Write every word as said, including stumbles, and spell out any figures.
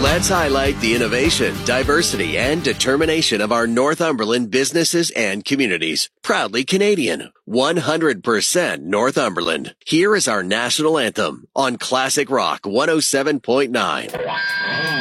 Let's highlight the innovation, diversity, and determination of our Northumberland businesses and communities. Proudly Canadian, one hundred percent Northumberland. Here is our national anthem on Classic Rock one oh seven point nine.